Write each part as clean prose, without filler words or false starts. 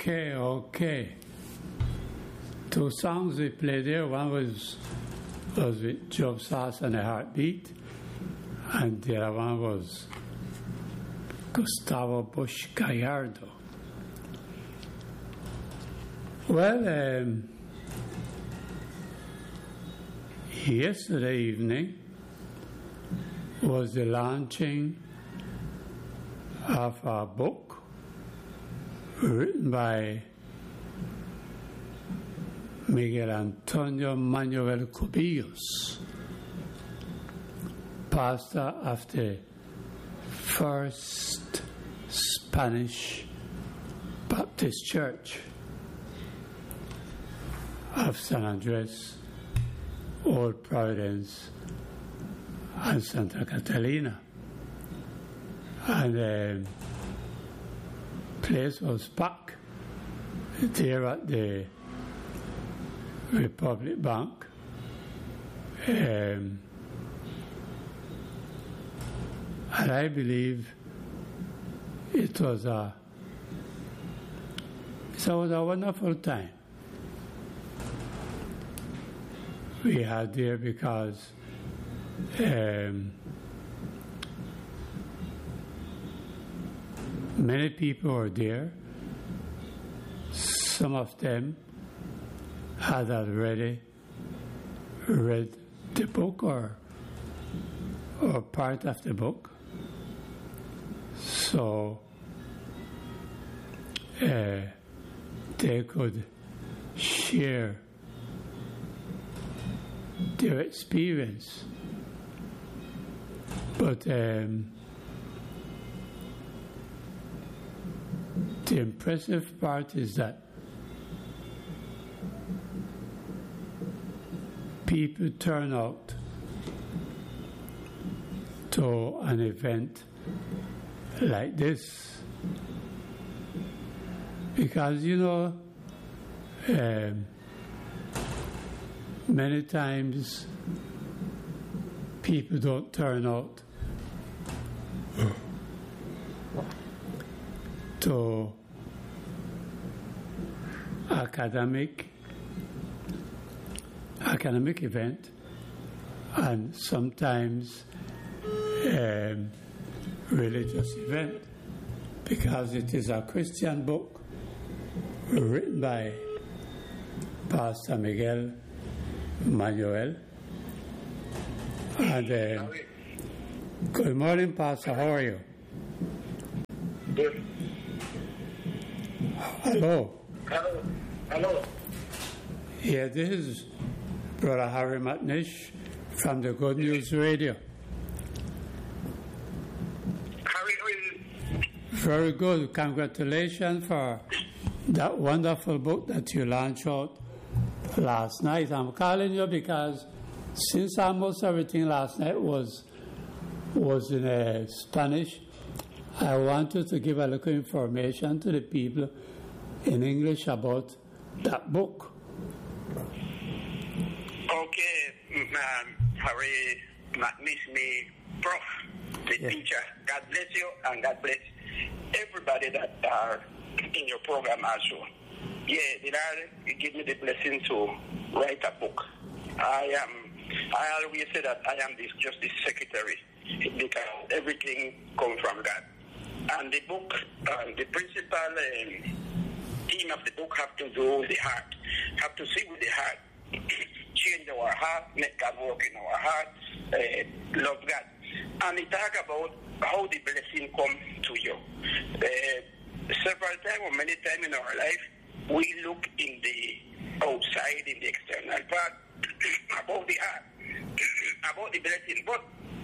Okay. Two songs we played there. One was with Joe Sass and a Heartbeat, and the other one was Gustavo Bush Gallardo. Well, yesterday evening was the launching of a book written by Miguel Antonio Manuel Cubillos, pastor of the First Spanish Baptist Church of San Andres, Old Providence, and Santa Catalina. And the place was packed there at the Republic Bank. And I believe it was a wonderful time we had there, because many people were there. Some of them had already read the book or part of the book, so they could share their experience. But the impressive part is that people turn out to an event like this, because many times people don't turn out to academic event, and sometimes religious event, because it is a Christian book written by Pastor Miguel Manuel. And good morning, Pastor. How are you? Good. Hello. Hello. Yeah, this is Brother Harry Matnish from the Good News Radio. Harry, how are you? Very good. Congratulations for that wonderful book that you launched out last night. I'm calling you because since almost everything last night was in Spanish, I wanted to give a little information to the people in English about that book. Okay, Harry Matnish, me, Prof, the teacher. God bless you, and God bless everybody that are in your program also. Yeah, the Lord give me the blessing to write a book. I always say that I am just the secretary, because everything comes from God. And the book, the principal theme of the book have to do with the heart. Have to see with the heart. Change our heart, make God work in our heart, love God. And it talk about how the blessing come to you. Several times or many times in our life, we look in the outside, in the external part, about the heart, about the blessing. But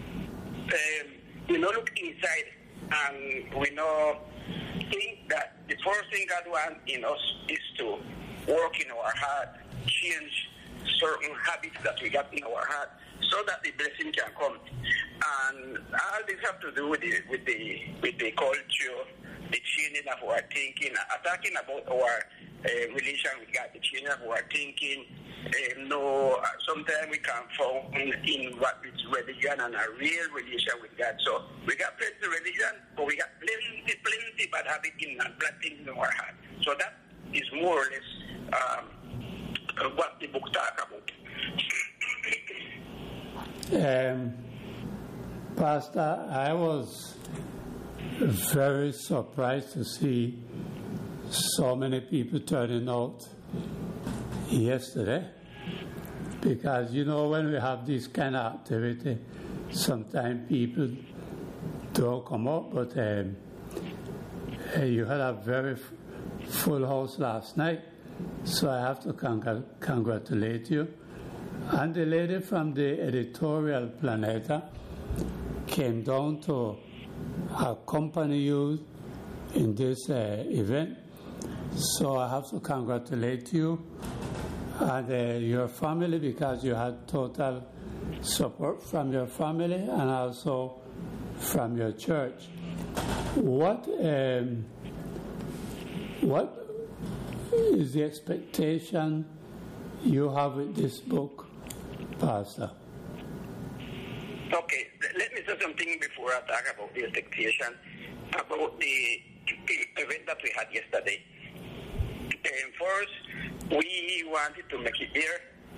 we don't look inside, and we don't think that the first thing God wants in us is to work in our heart, change certain habits that we got in our heart, so that the blessing can come. And all this have to do with the culture, the changing of our thinking, talking about our relation with God, the changing of our thinking. Sometimes we can fall in what is religion and a real relation with God. So we got plenty of religion, but we got plenty bad habits in and bad things in our heart. So that is more or less what the book talks about. Pastor, I was very surprised to see so many people turning out yesterday, because when we have this kind of activity, sometimes people don't come up, but you had a very full house last night, so I have to congratulate you. And the lady from the editorial Planeta came down to accompany you in this event, so I have to congratulate you and your family, because you had total support from your family and also from your church. What is the expectation you have with this book, Pastor? Okay, let me say something before I talk about the expectation, about the event that we had yesterday. First, we wanted to make it clear.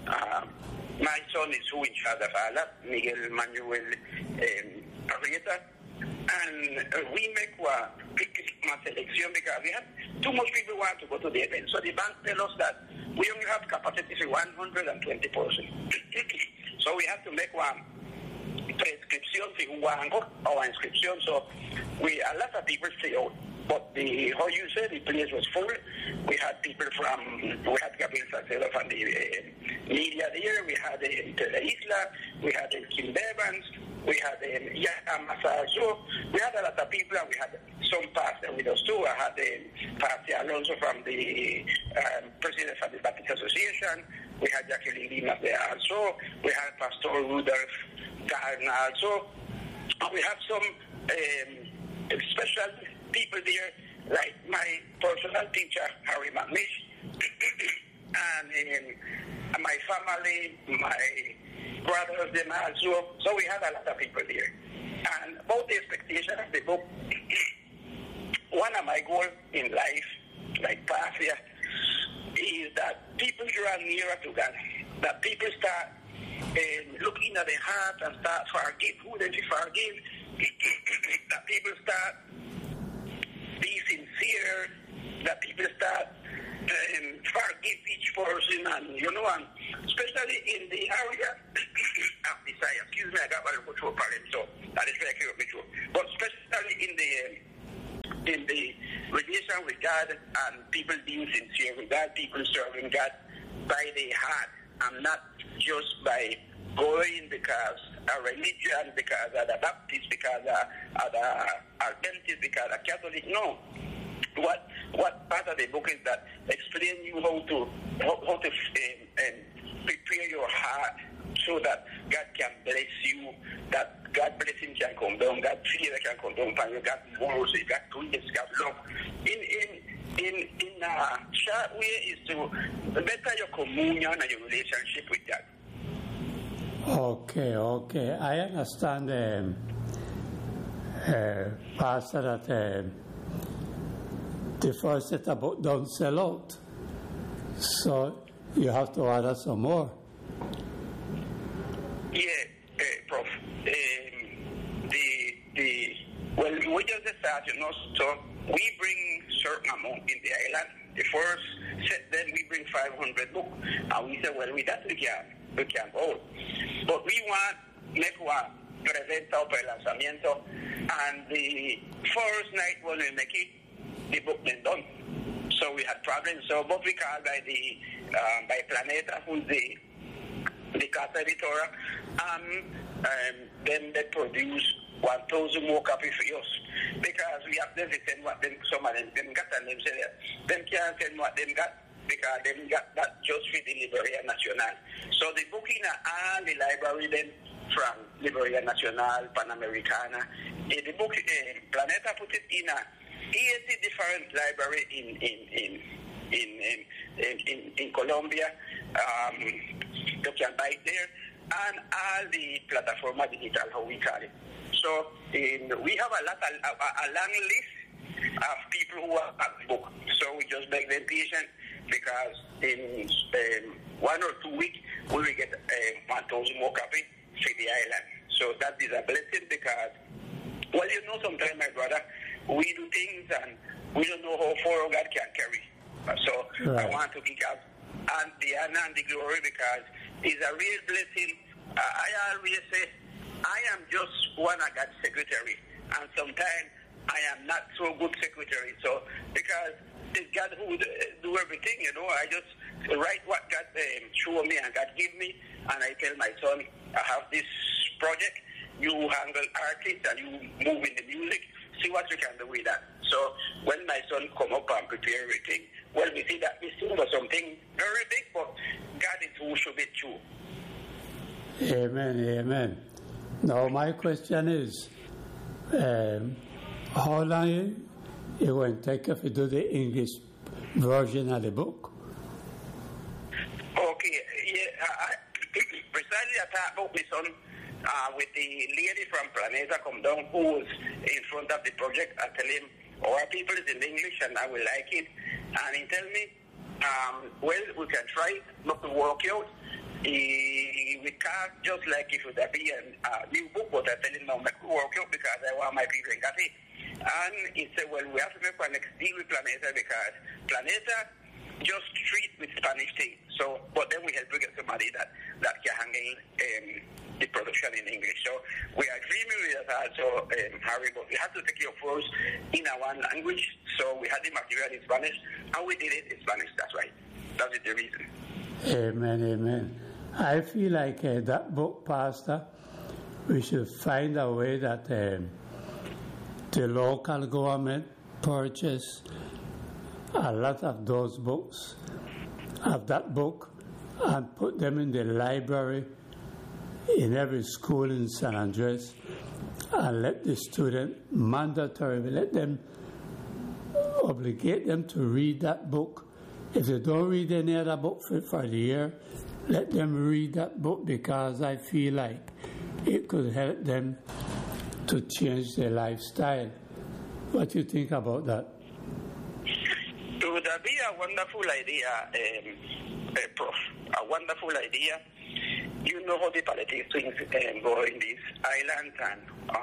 My son is who in charge of all that, Miguel Manuel Arrieta, and we make a selection because we have too much people want to go to the event. So the bank tell us that we only have capacity for 120 persons. So we have to make one prescription for one our inscription. So a lot of people stay out. But how you said, the place was full. We had people we had Gabriel Sacelo from the media there, we had Teleisla, we had Kim Bevans, we had Yaka Masajo, we had a lot of people, and we had some pastors with us too. I had Pastor Alonso from the president of the Baptist Association, we had Jacqueline Dimas there also, we had Pastor Rudolph Gardner also, and we have some special people there, like my personal teacher, Harry McNish, and my family, my brothers, them also. So we had a lot of people there. And about the expectation of the book, one of my goals in life, like Pastor, is that people draw nearer to God, that people start looking at their heart and start forgive who they forgive, that people start be sincere, that people start forgive each person, and and especially in the area of desire. Excuse me, I got my control parent, so that is very clear with you. But especially in the relation with God and people being sincere with God, people serving God by their heart, and not just by going because a religion, because of the Baptist, because of the Adventist, because of Catholic. No. What part of the book is that explain you how to prepare your heart so that God can bless you, that God blessing can come down, God fear can come down from you, God mercy, God goodness, God love. In a short way is to better your communion and your relationship with God. Okay. I understand, Pastor, that the first set about don't sell out. So you have to order some more. Yeah, Prof. Well, we just start, so we bring certain amount in the island. The first set, then we bring 500 books. And we say, well, with that we can hold. But we want make one presenta o pre-lanzamiento, and the first night when we make it, the book been done. So we had problems. So what we call by Planeta, who's the Casa Editora, then they produce 1,000 more copies for us, because we have to send what them, some of them got, and them say that them can't send what them got, because them got that just for the Libreria Nacional. So the book in all the library then from Libreria Nacional, Panamericana, the book Planeta put it in 80 different library in Colombia. You can buy it there, and all the plataforma digital, how we call it. So we have a long list of people who have the book. So we just beg them patient because in 1 or 2 weeks we will get 1,000 more copies for the island. So that is a blessing because, well, you know, sometimes, my brother, we do things and we don't know how far God can carry. So I want to give God and the honor and the glory because it's a real blessing. I always say, I am just one of God's secretary, and sometimes I am not so good secretary. So because it's God who do everything, you know, I just write what God show me and God give me, and I tell my son, I have this project. You handle artists and you move in the music. See what you can do with that. So when my son come up and prepare everything, well, we see that we still got something very big, but God is who should be true. Amen, amen. Now my question is, how long it will take if you do the English version of the book? Okay, yeah, precisely I talked about my son with the lady from Planeta come down who was in front of the project. I tell him, our people is in English and I will like it. And he tell me, well, we can try not to work out. We can't just like if it would be a new book, but I tell him now make work out because I want my people in Cathy. And he said, well, we have to make a next deal with Planeta because Planeta just treat with Spanish thing. So, but then we have to get somebody that can handle the production in English. So we are dreaming with that also, Harry, but we have to take your first in our one language. So we had the material in Spanish, and we did it in Spanish. That's right. That is the reason. Amen, amen. I feel like that book, Pastor, we should find a way that the local government purchase a lot of those books, of that book, and put them in the library in every school in San Andres, and let the student mandatorily, let them, obligate them to read that book. If they don't read any other book for the year, let them read that book because I feel like it could help them to change their lifestyle. What do you think about that? It would be a wonderful idea, Prof. A wonderful idea. You know how the politics things go in these islands, and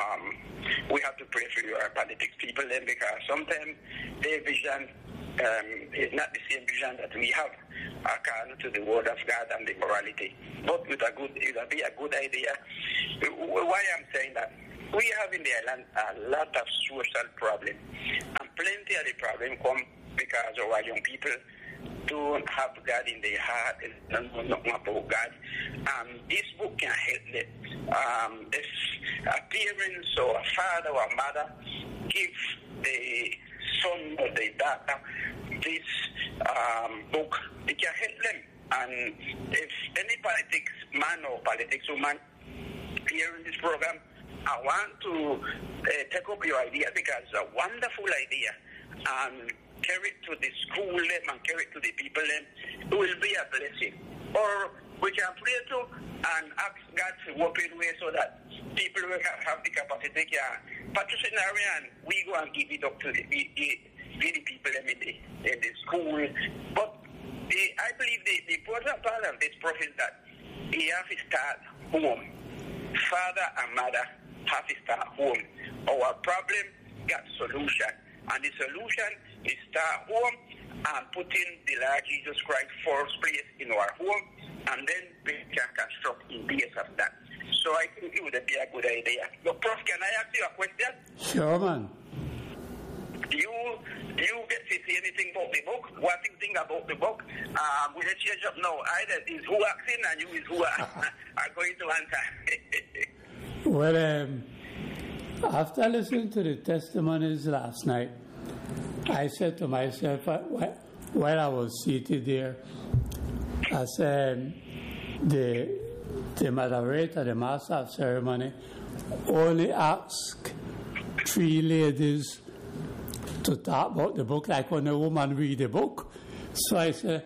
we have to pray for your politics people then because sometimes their vision is not the same vision that we have according to the word of God and the morality. But it would be a good idea. Why I'm saying that? We have in the island a lot of social problems, and plenty of the problem come because our young people don't have God in their heart and don't know about God. This book can help them. If a parent or a father or a mother give the son or the daughter this book, it can help them. And if any politics man or politics woman here in this program, I want to take up your idea because it's a wonderful idea. Carry it to the school and carry it to the people, it will be a blessing. Or we can pray to and ask God to work in way so that people will have the capacity to patrocin area, and we go and give it up to the people in the school. But I believe the important part of this Prof is that he has to start home. Father and mother have to start home. Our problem got solution. And the solution is start home and putting the Lord Jesus Christ first place in our home, and then we can construct in base of that. So I think it would be a good idea. But Prof, can I ask you a question? Sure, man. Do you get to see anything about the book? What do you think about the book? Will it change up now? Either is who asking and you is who are going to answer. Well, after listening to the testimonies last night, I said to myself, while I was seated there, I said, the moderator, the master of ceremony, only asked 3 ladies to talk about the book like when a woman read the book. So I said,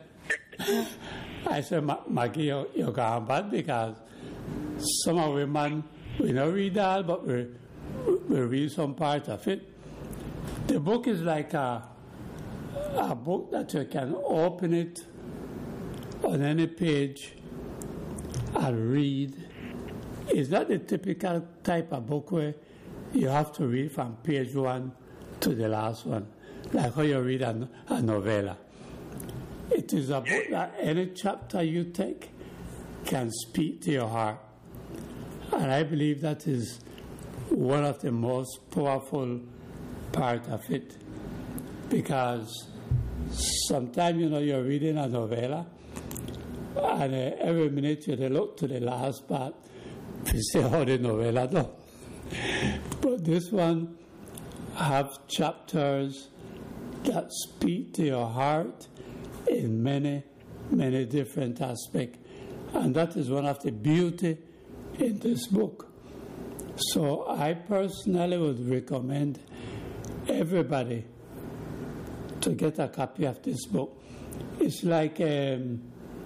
Maggie, you're gone bad because some of women, we don't read all, but we read some part of it. The book is like a a book that you can open it on any page and read. It's not the typical type of book where you have to read from page 1 to the last one, like how you read a novella. It is a book that any chapter you take can speak to your heart. And I believe that is one of the most powerful part of it. Because sometimes, you're reading a novella, and every minute you look to the last part to see how the novella goes. But this one have chapters that speak to your heart in many, many different aspects. And that is one of the beauty in this book. So I personally would recommend everybody to get a copy of this book. It's like when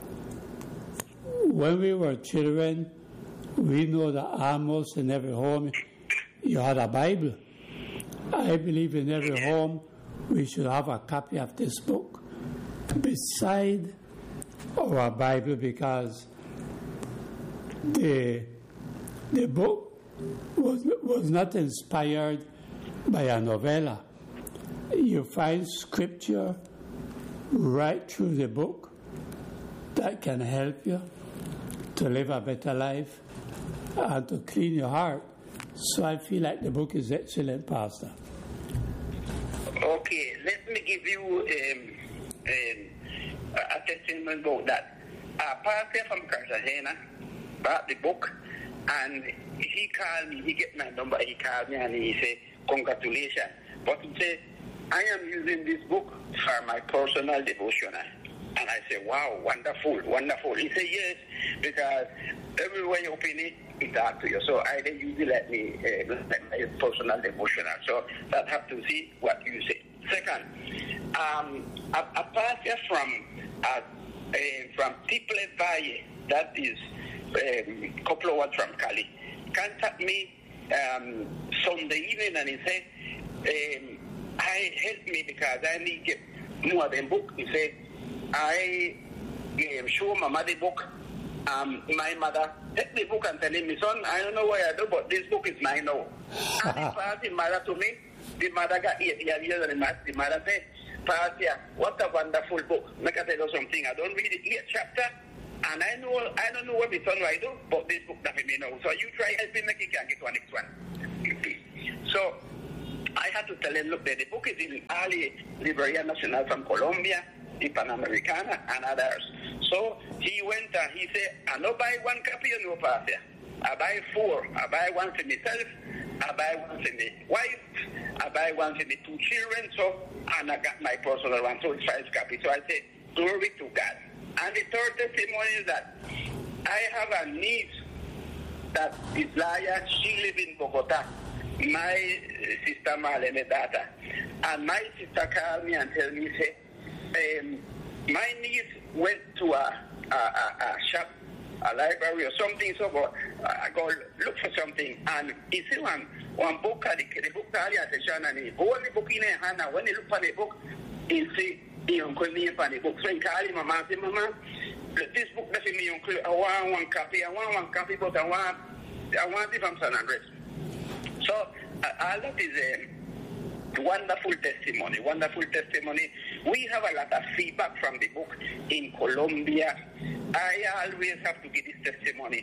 we were children, we know that almost in every home you had a Bible. I believe in every home we should have a copy of this book beside our Bible, because the book was not inspired by a novella. You find scripture right through the book that can help you to live a better life and to clean your heart. So I feel like the book is excellent, Pastor. Okay, let me give you a testimony about that. A pastor from Cartagena bought the book, and he called me. He get my number. He called me and he said, "Congratulations." But he said, "I am using this book for my personal devotional." And I said, "Wow, wonderful, wonderful." He said, "Yes, because everywhere you open it, it talks to you. So I didn't use it like my personal devotional. So that have to see what you say." Second, a pastor from Triple Valle, that is a couple of hours from Cali, contact me Sunday evening, and he said, help me because I need to get more of the book. He said, I show Mama the book. My mother take the book and tell him, "Son, I don't know what I do, but this book is mine now." And he passed the mother to me. The mother got 8 years, and the mother said, "Pastor, what a wonderful book. Make I tell you something. I don't read the 8th chapter, and I don't know what my son will do, but this book doesn't me know. So you try helping me, you can get one next one." So I had to tell him, "Look, the book is in Ali Libreria Nacional from Colombia, the Panamericana, and others." So he went and he said, "I don't buy one copy of no Pastor. I buy 4. I buy one for myself, I buy one for my wife, I buy one for my 2 children, and I got my personal one, so it's 5 copies." So I said, "Glory to God." And the third testimony is that I have a niece that is Laya. She lives in Bogota. My sister Marlene daughter. And my sister called me and tell me, say, my niece went to a shop, a library or something, so I go look for something, and he see one book, the book session, and he hold the book in his hand, and when he look for the book, he see the uncle name for the book. So he call him, Mama, and say, "Mama, this book doesn't mean uncle, I want one copy, but I want it from San Andres." So all that is a wonderful testimony. We have a lot of feedback from the book in Colombia. I always have to give this testimony.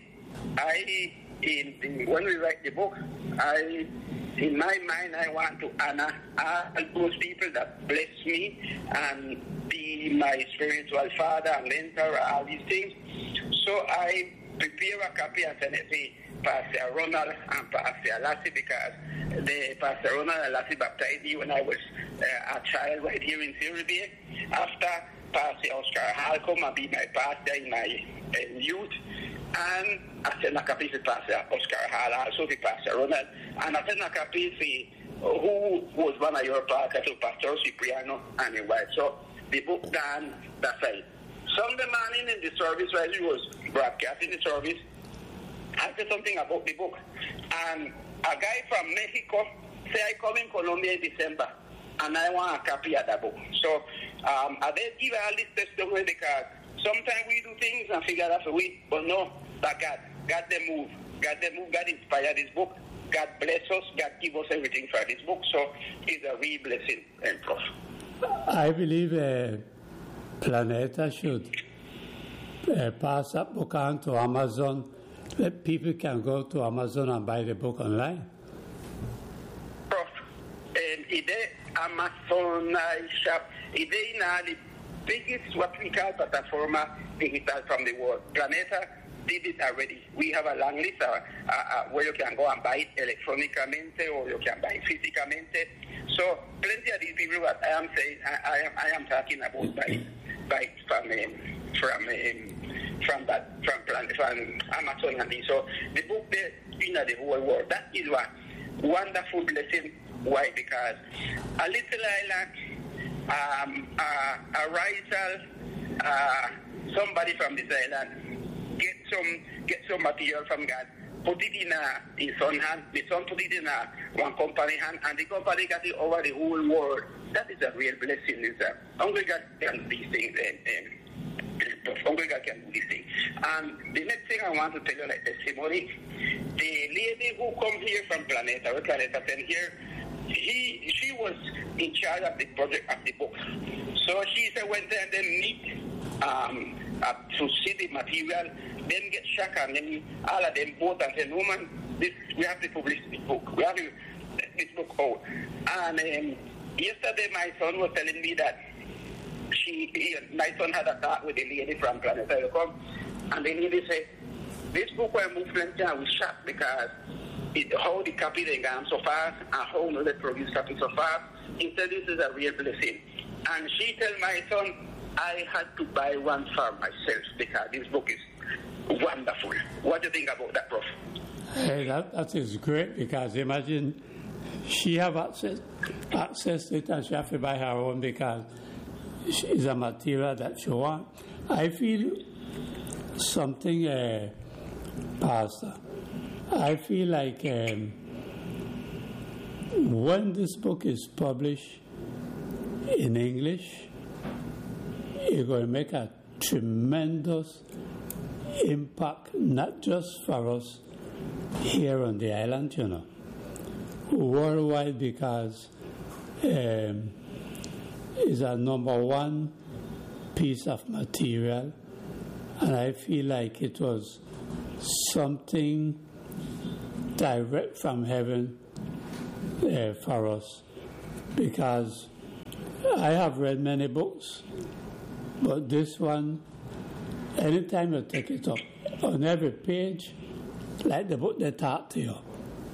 When we write the book, in my mind, I want to honor all those people that bless me and be my spiritual father and mentor, all these things. So I prepare a copy and send it to Pastor Ronald and Pastor Lassie, because the Pastor Ronald and Lassie baptized me when I was a child right here in Serbia. After Pastor Oscar Hall come and be my pastor in my youth, and I sent a copy to Pastor Oscar Hall, also to Pastor Ronald, and I sent a copy to who was one of your pastors, to Pastor Cipriano and his wife. So the book done that side. Sunday morning in the service, while he was broadcasting the service, I said something about the book. And a guy from Mexico said, "I come in Colombia in December. and I want a copy of that book. So I did give all this testimony because sometimes we do things and figure out a way, but no, but God they move. God inspired this book. God bless us. God give us everything for this book. So it's a real blessing, Prof. I believe Planeta should pass that book on to Amazon, that people can go to Amazon and buy the book online. Prof, Amazon shop, the biggest what we call platform digital from the world. Planeta did it already. We have a long list where you can go and buy it electronicamente or you can buy it physicamente. So plenty of these people what I am saying, I am talking about buy from Amazon and this. So the book there in the whole world. That is a wonderful blessing. Why? Because a little island, a riser, somebody from this island get some material from God, put it in his son's hand, the son put it in one company hand, and the company got it over the whole world. That is a real blessing. Only God can do these things. Only God can do these things. And the next thing I want to tell you, like testimony, the lady who come here from Planeta sent here, she was in charge of the project of the book. So she said when they meet to see the material, then get shocked, and then all of them both and say, woman, we have to publish this book. We have to let this book out. And yesterday my son was telling me that my son had a talk with the lady from Planet Telecom, and the lady said, this book will move plenty, and we shocked because how the copy they got so fast and how they produce copy so fast. He said this is a real blessing. And she told my son, I had to buy one for myself because this book is wonderful. What do you think about that, Prof? Hey, that is great because imagine she have access to it and she have to buy her own because it's a material that she wants. I feel something, Pastor. I feel like when this book is published in English, it's going to make a tremendous impact, not just for us here on the island, worldwide, because it's a number one piece of material, and I feel like it was something direct from heaven for us, because I have read many books, but this one, anytime you take it up, on every page, like the book they talk to you,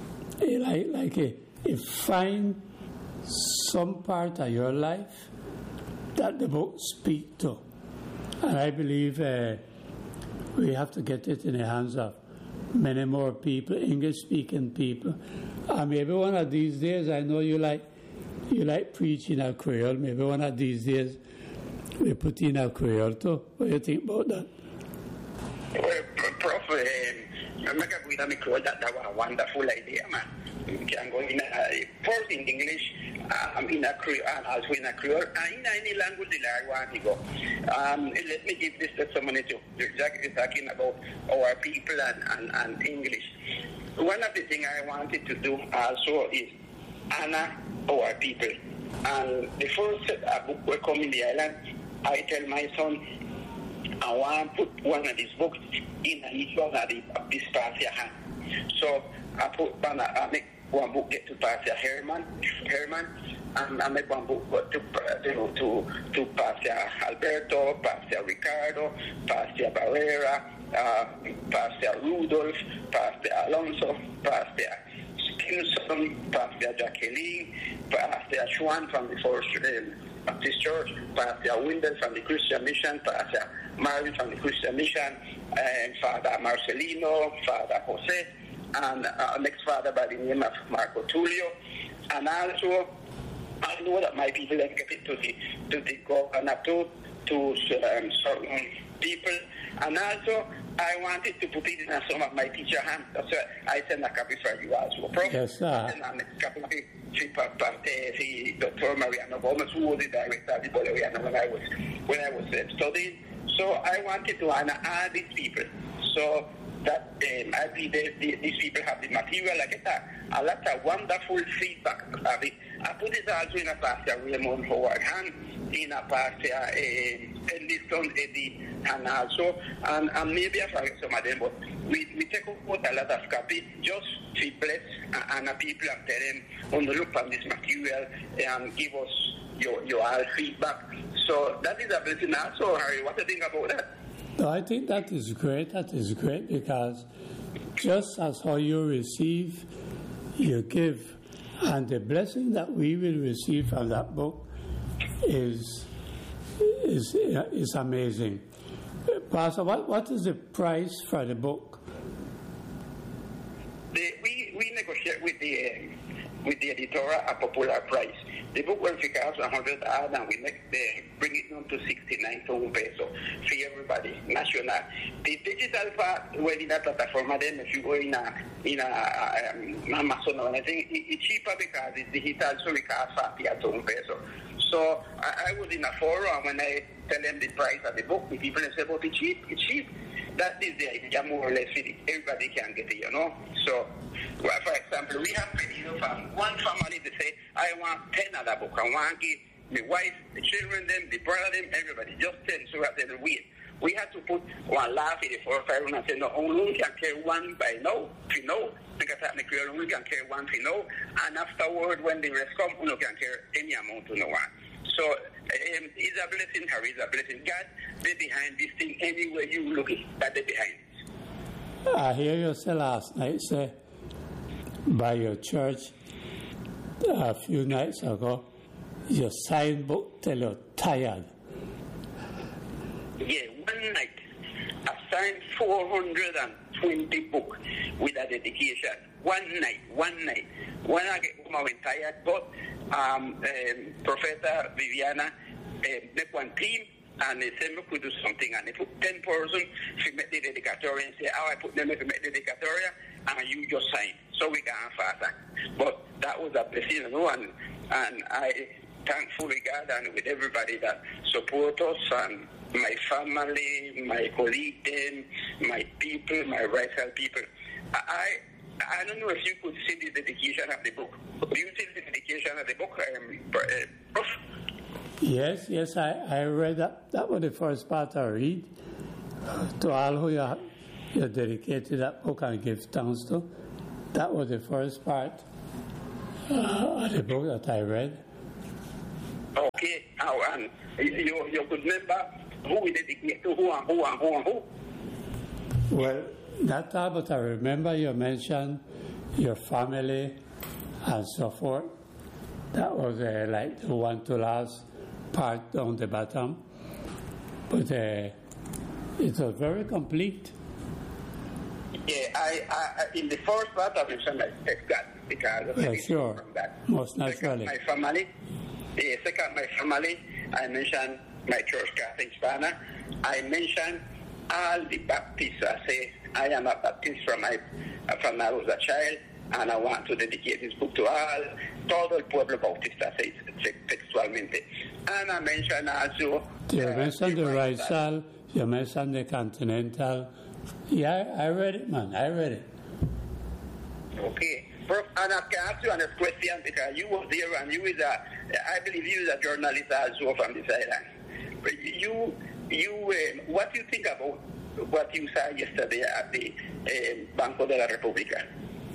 it find some part of your life that the book speak to. And I believe we have to get it in the hands of many more people, English-speaking people. And maybe one of these days, I know you like preaching a Creole. Maybe one of these days we put in a Creole too. What do you think about that? Well, Prof, I'm not going to make that was a wonderful idea, man. You can go in first in English, in a Creole, and also in a Creole, and in any language that I want to go. Let me give this testimony to exactly talking about our people and English. One of the things I wanted to do also is honor our people. And the first book will come in the island, I tell my son, I want to put one of these books in each one of this Pastor hand. So I make one book get to Pastor Herman, and I make one book to Pastor Alberto, Pastor Ricardo, Pastor Barrera, Pastor Rudolph, Pastor Alonso, Pastor Skinson, Pastor Jacqueline, Pastor Schwan from the First Baptist Church, Pastor Windel from the Christian Mission, Pastor Marvin from the Christian Mission, and Father Marcelino, Father Jose, and next father by the name of Marco Tullio. And also, I know that my people have get it to the governor too, to certain people. And also, I wanted to put it in some of my teacher hands. That's why I sent a copy for you also. Yes, sir. I sent a copy to Dr. Mariano Gomez, who was the director of the Bolivariano when I was studying. So I wanted to add these people. So that I believe these people have the material. I get a lot of wonderful feedback of it. I put it also in a pastor Raymond Howard hand, in a pastor Edison Eddie, and also, and maybe I forget some of them, but we take out a lot of copy just to bless and people and tell them, on the look at this material and give us your feedback. So that is a blessing also, Harry. What do you think about that? No, I think that is great. That is great because just as how you receive, you give. And the blessing that we will receive from that book is amazing. Pastor, what is the price for the book? We negotiate with the editor a popular price. The book will cost $100 and we bring it down to 69,000 pesos for everybody, national. The digital part, well, in that platform, then if you go in Amazon or anything, it's cheaper because it's digital, so it costs 40,000 pesos. So I was in a forum when I tell them the price of the book, the people say, but it's cheap. That is the idea, more or less, everybody can get it, you know. So, well, for example, we have one family, they say, I want 10 of that book. I want to give my wife, the children, them, the brother, them, everybody, just 10, so that they wait. We have to put one laugh in the 4 or 5 and say, no, only can carry one by now, to know, because I only can carry one to know, and afterward, when the rest come, we can carry any amount to no one. So, it's a blessing, Harry, it's a blessing. God, they're behind this thing anywhere you look at, they're behind it. I hear you say last night, say, by your church, a few nights ago, your sign book till you're tired. Yeah, one night, I signed 420 books with a dedication. One night. When I get home, I went tired, but Professor Viviana make one team, and they said, we could do something, and they put 10 persons to make the dedicatoria, and say, I put them to make the dedicatoria, and you just sign. So we can faster. But that was a blessing, you know, and I thankful with God and with everybody that support us, and my family, my colleagues, my people, my rightful people. I don't know if you could see the dedication of the book. Do you see the dedication of the book, Prof? Yes, I read that. That was the first part I read. To all who you dedicated that book and give thanks to. That was the first part of the book that I read. Okay, and you could remember who we dedicate to who and who and who and who? Well, that time, but I remember you mentioned your family and so forth. That was like the one to last part on the bottom. But it was very complete. Yeah, I in the first part I mentioned my God because sure, from that. Most naturally. Second, my family. Second, my family. I mentioned my church, Catholic Hispana. I mentioned all the Baptists. I say I am a Baptist from I was a child, and I want to dedicate this book to todo el pueblo bautista, I say textualmente. And I mentioned also. You mentioned the Raizal, you mentioned the Continental. Yeah, I read it, man. I read it. Okay. Prof, and I can ask you another question because you were there and I believe you is a journalist also from this island. But what do you think about what you saw yesterday at the Banco de la República?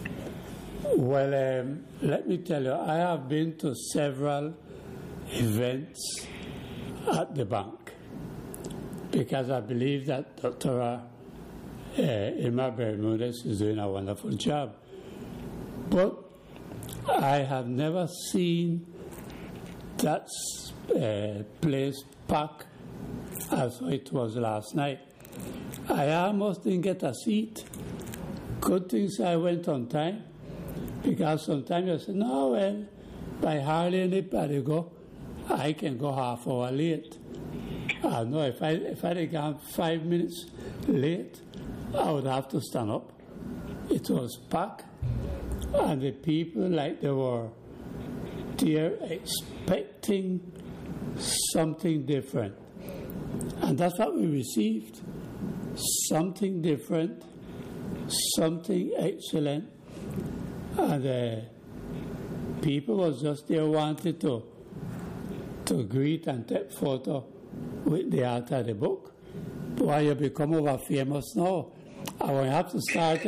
Well, let me tell you, I have been to several events at the bank because I believe that Dr. Irma Bermudez is doing a wonderful job. But I have never seen that place packed as it was last night. I almost didn't get a seat. Good things I went on time, because sometimes I said, no, well, by hardly anybody go, I can go half hour late. I know if I'd have gone 5 minutes late, I would have to stand up. It was packed, and the people, like they were there expecting something different. And that's what we received. Something different, something excellent. And people was just there wanted to greet and take photo with the author of the book. Why you become over famous now? I will have to start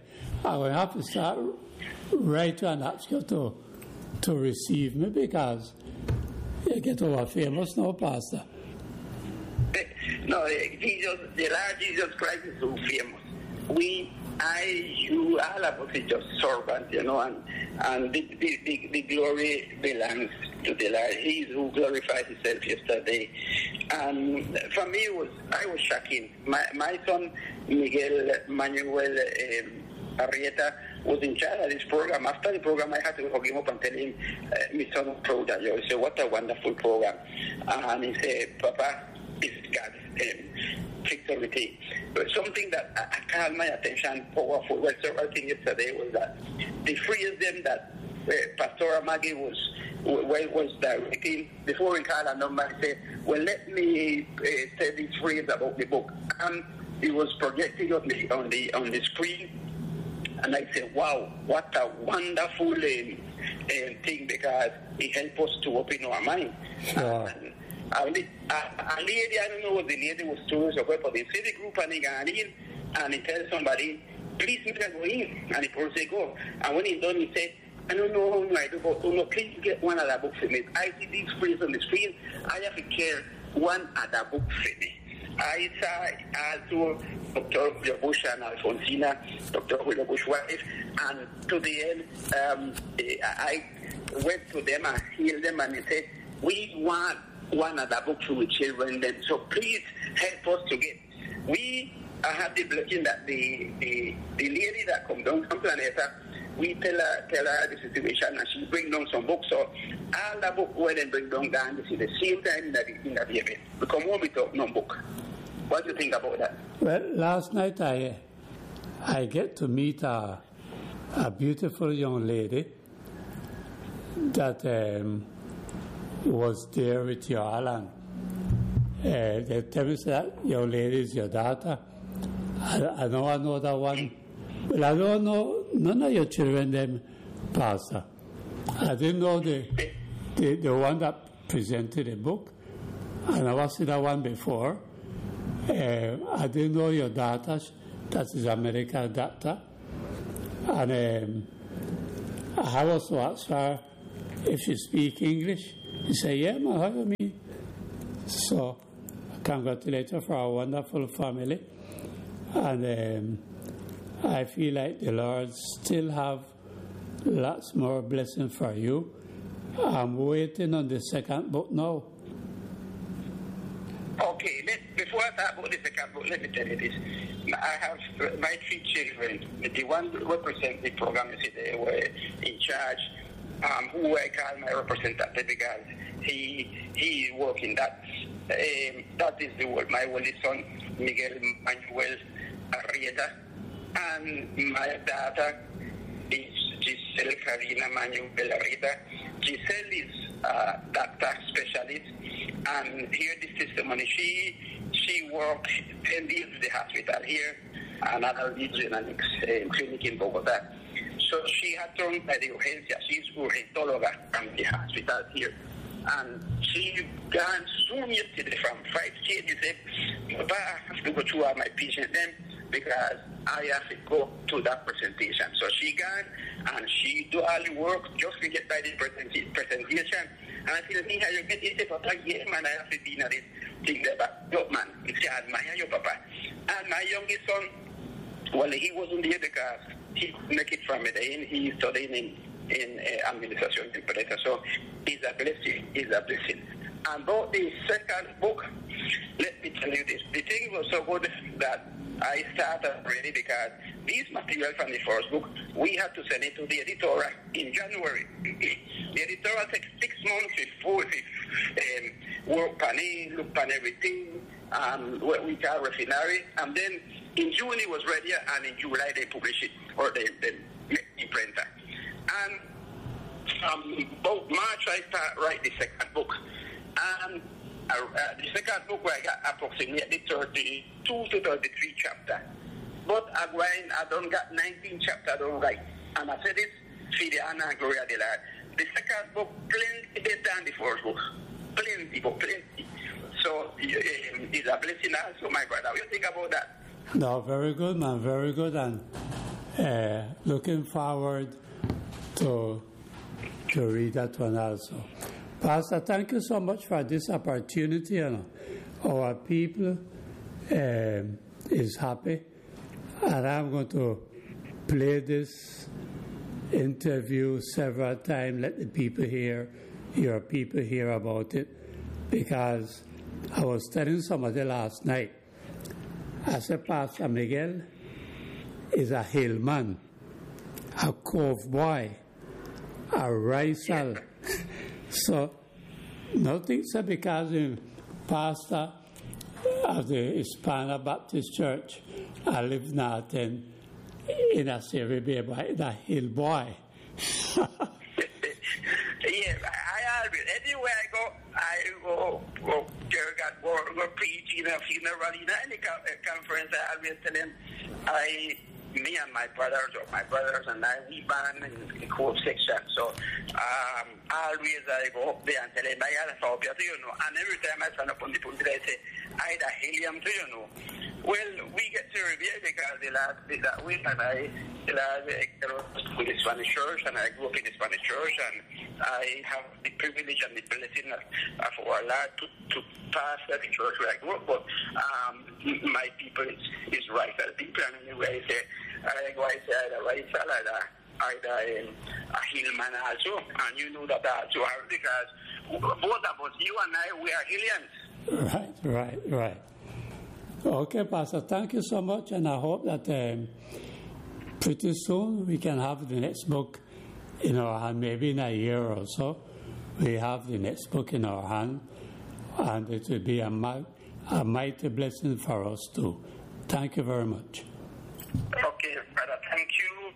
right and ask you to receive me, because you get over famous now, Pastor. No, the Lord Jesus Christ is so famous. You, all of us is just servants, and the glory belongs to the Lord. He is who glorified himself yesterday. And for me, I was shocking. My son, Miguel Manuel Arrieta, was in charge of this program. After the program, I had to hug him up and tell him, my son is proud of you. He said, what a wonderful program. And he said, Papa, it's God. Fix everything. But something that caught my attention powerful, several things yesterday, was that the phrase them that Pastor Maggie was directing, before we call a number, he said, well, let me say this phrase about the book. And it was projecting on the screen, and I said, wow, what a wonderful thing, because it helps us to open our mind. Sure. A lady, I don't know what the lady was told, but they see the group and he got in, and he tells somebody, please make her go in, and the person say go. And when he's done, he said, I don't know how I do, but please get one other book for me. I see these phrases on the screen, I have to care one other book for me. I saw also Dr. Bush and Alfonsina, Dr. Bush's wife, and to the end, I went to them and healed them, and they said, we want one other book for the children then. So please help us to get. We have the blessing that the lady that comes down from Planeta, we tell her the situation, and she bring down some books. So all the book where they bring down this is the same time in the event. We come home with no book. What do you think about that? Well, last night I get to meet a beautiful young lady that was there with you all, and they tell me that young lady is your daughter. I know that one. Well, I don't know none of your children, them, Pastor. I didn't know the one that presented the book, and I was in that one before. I didn't know your daughter, that is American doctor. And I was to ask her if she speaks English. He said, yeah, ma, how you mean? So, I congratulate her for a wonderful family. And I feel like the Lord still have lots more blessing for you. I'm waiting on the second book now. Okay, before I talk about the second book, let me tell you this. I have my 3 children. The one who represent the program, you see, they were in charge. Who I call my representative, because he work in that. That is my oldest son, Miguel Manuel Arrieta, and my daughter is Giselle Karina Manuel Arrieta. Giselle is a doctor specialist, and here this testimony, she worked 10 years in the hospital here, another genetics clinic in Bogota. So she had turned by the urgencia. She's urgentologa from the hospital here. And she gone soon yesterday from 5 kids. She said, Papa, I have to go through all my patients then, because I have to go to that presentation. So she gone and she do all the work just to get by the presentation. And I said, Mija, you get it, Papa? Yeah, man, I have to be in this thing there. But, yo, man, I admire you, Papa. And my youngest son, well, he wasn't here because he couldn't make it from Medellin. He studied in administration temporary. So it's a blessing. It's a blessing. And about the second book, let me tell you this. The thing was so good that I started already, because this material from the first book, we had to send it to the editor in January. The editor takes 6 months work on it, look on everything, what we call refinery. And then in June it was ready, and in July they publish it, or they make the printer. And about March I start write the second book. And the second book where I got approximately 32 to 33 chapters. But I don't got 19 chapters I don't write. And I said this for the honor and glory of the Lord. The second book plenty better than the first book. Plenty. So it's a blessing also, my brother. What do you think about that? No, very good, man, very good. And looking forward to read that one also. Pastor, thank you so much for this opportunity. Our people is happy, and I'm going to play this interview several times. Let the people hear, your people hear about it, because I was telling somebody last night. I said, Pastor Miguel is a hillman, a cove boy, a risal. So, nothing said because I'm pastor of the Hispanic Baptist Church. I live now in a Sierra Bay, the hill boy. Yeah, I always, anywhere I go go preach in a funeral, in any conference. I always tell them, me and my brothers and I, we band in the code section. So always I go up there and tell them, I got a and every time I stand up on the pulpit, I say, I the helium to Well, we get to review because the week and I with the Spanish church, and I grew up in the Spanish church, and I have the privilege and the blessing of our Lord to pass every church where I grew up. But my people is right. People, and anyway, I say, either right either a hillman also, and you know that also, because both of us, you and I, we are Hillians. Right. Okay, Pastor, thank you so much, and I hope that pretty soon we can have the next book in our hand, maybe in a year or so. We have the next book in our hand, and it will be a mighty blessing for us too. Thank you very much. Okay, brother, thank you.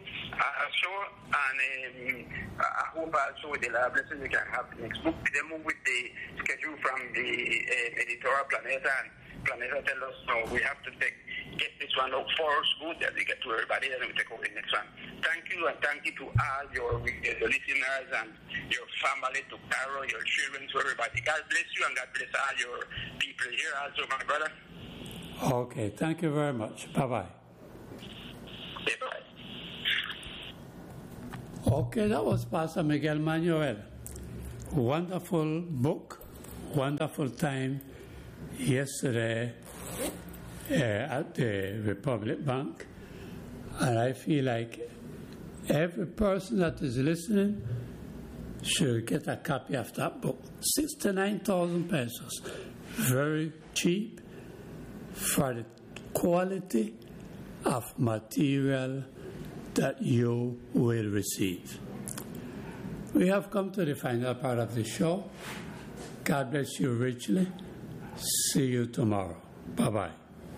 And I hope also with the blessing we can have the next book. They move with the schedule from the editorial Planeta, and Planeta tell us, no, we have to get this one out first, good, that we get to everybody, and we take over the next one. Thank you, and thank you to all your listeners and your family, to Carol, your children, to everybody. God bless you, and God bless all your people here also, my brother. Okay, thank you very much. Bye-bye. Okay, bye. Okay, that was Pastor Miguel Manuel. Wonderful book, wonderful time yesterday at the Republic Bank. And I feel like every person that is listening should get a copy of that book. 69,000 pesos. Very cheap for the quality of material that you will receive. We have come to the final part of the show. God bless you richly. See you tomorrow. Bye-bye.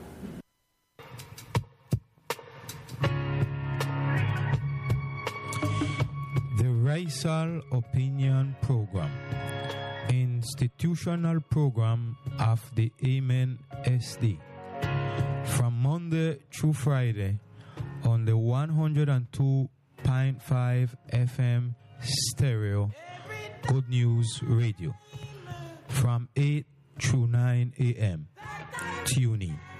The Racial Opinion Program, institutional program of the Amen SD, from Monday through Friday on the 102.5 FM stereo Good News Radio from 8 through 9 a.m. Tune in.